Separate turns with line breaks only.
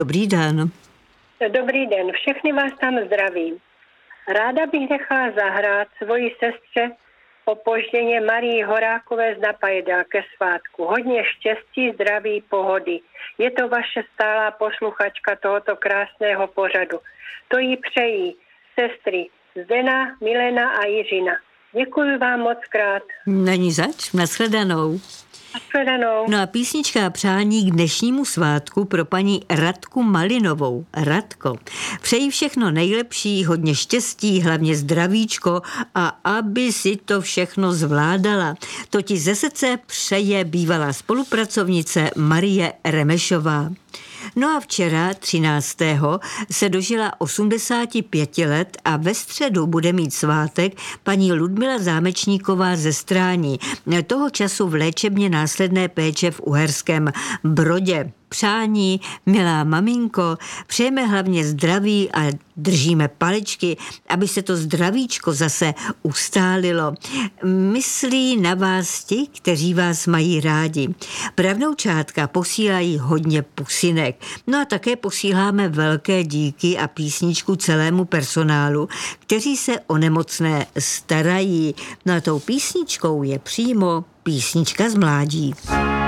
Dobrý den.
Dobrý den, všechny vás tam zdravím. Ráda bych nechala zahrát svoji sestře opožděně Marii Horákové z Napajeda ke svátku. Hodně štěstí, zdraví, pohody. Je to vaše stálá posluchačka tohoto krásného pořadu. To jí přejí sestry Zdena, Milena a Jiřina. Děkuji vám moc krát.
Není zač, nashledanou. No a písnička a přání k dnešnímu svátku pro paní Radku Malinovou. Radko, přeji všechno nejlepší, hodně štěstí, hlavně zdravíčko a aby si to všechno zvládala. To ti ze srdce přeje bývalá spolupracovnice Marie Remešová. No a včera, 13. se dožila 85 let a ve středu bude mít svátek paní Ludmila Zámečníková ze Strání, toho času v léčebně následné péče v Uherském Brodě. Přání, milá maminko, přejeme hlavně zdraví a držíme palečky, aby se to zdravíčko zase ustálilo. Myslí na vás ti, kteří vás mají rádi. Pravnoučátka posílají hodně pusinek. No a také posíláme velké díky a písničku celému personálu, kteří se o nemocné starají. No a tou písničkou je přímo písnička z mládí.